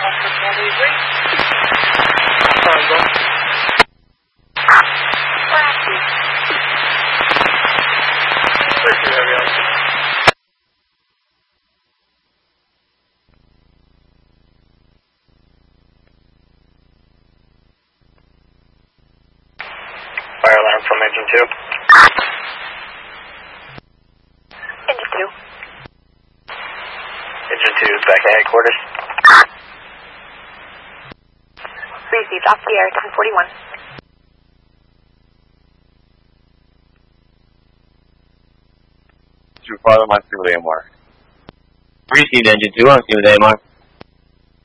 Fire alarm from engine 2. Engine 2. Engine 2 is back at headquarters. Received off the air, 1041. Father, I'm on with AMR. Received engine 2, I'm with AMR.